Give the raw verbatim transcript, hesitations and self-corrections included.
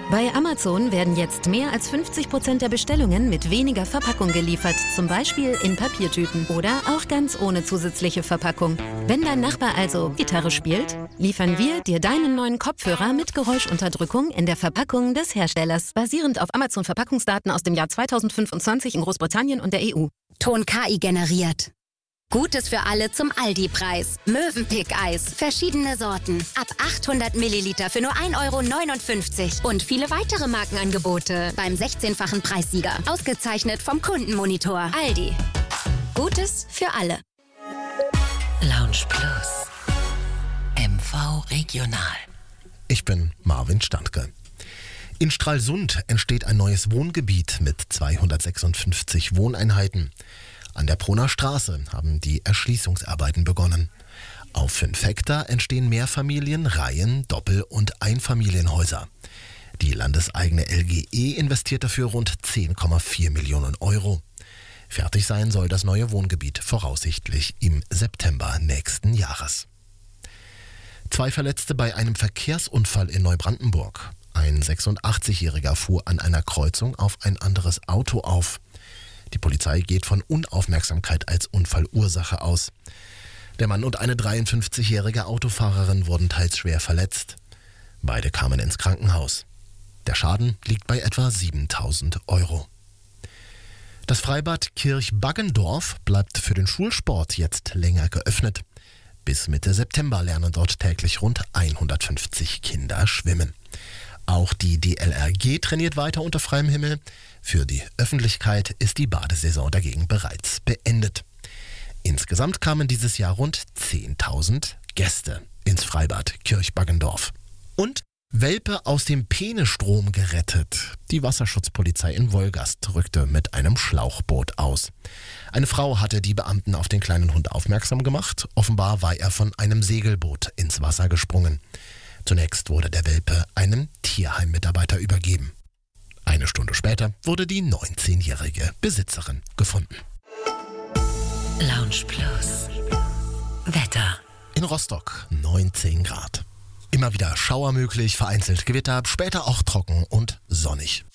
Bei Amazon werden jetzt mehr als fünfzig Prozent der Bestellungen mit weniger Verpackung geliefert, zum Beispiel in Papiertüten oder auch ganz ohne zusätzliche Verpackung. Wenn dein Nachbar also Gitarre spielt, liefern wir dir deinen neuen Kopfhörer mit Geräuschunterdrückung in der Verpackung des Herstellers, basierend auf Amazon-Verpackungsdaten aus dem Jahr zweitausendfünfundzwanzig in Großbritannien und der E U. Ton K I generiert. Gutes für alle zum Aldi-Preis. Mövenpick-Eis. Verschiedene Sorten. Ab achthundert Milliliter für nur ein Euro neunundfünfzig. Und viele weitere Markenangebote beim sechzehnfachen Preissieger. Ausgezeichnet vom Kundenmonitor. Aldi. Gutes für alle. Lounge Plus. M V Regional. Ich bin Marvin Standke. In Stralsund entsteht ein neues Wohngebiet mit zweihundertsechsundfünfzig Wohneinheiten. An der Proner Straße haben die Erschließungsarbeiten begonnen. Auf fünf Hektar entstehen Mehrfamilien-, Reihen-, Doppel- und Einfamilienhäuser. Die landeseigene L G E investiert dafür rund zehn Komma vier Millionen Euro. Fertig sein soll das neue Wohngebiet voraussichtlich im September nächsten Jahres. Zwei Verletzte bei einem Verkehrsunfall in Neubrandenburg. Ein sechsundachtzigjähriger fuhr an einer Kreuzung auf ein anderes Auto auf. Die Polizei geht von Unaufmerksamkeit als Unfallursache aus. Der Mann und eine dreiundfünfzigjährige Autofahrerin wurden teils schwer verletzt. Beide kamen ins Krankenhaus. Der Schaden liegt bei etwa siebentausend Euro. Das Freibad Kirchbaggendorf bleibt für den Schulsport jetzt länger geöffnet. Bis Mitte September lernen dort täglich rund hundertfünfzig Kinder schwimmen. Auch die D L R G trainiert weiter unter freiem Himmel. Für die Öffentlichkeit ist die Badesaison dagegen bereits beendet. Insgesamt kamen dieses Jahr rund zehntausend Gäste ins Freibad Kirchbaggendorf. Und Welpe aus dem Peenestrom gerettet. Die Wasserschutzpolizei in Wolgast rückte mit einem Schlauchboot aus. Eine Frau hatte die Beamten auf den kleinen Hund aufmerksam gemacht. Offenbar war er von einem Segelboot ins Wasser gesprungen. Zunächst wurde der Welpe einem Tierheimmitarbeiter übergeben. Eine Stunde später wurde die neunzehnjährige Besitzerin gefunden. Lounge Plus. Wetter. In Rostock neunzehn Grad. Immer wieder Schauer möglich, vereinzelt Gewitter, später auch trocken und sonnig.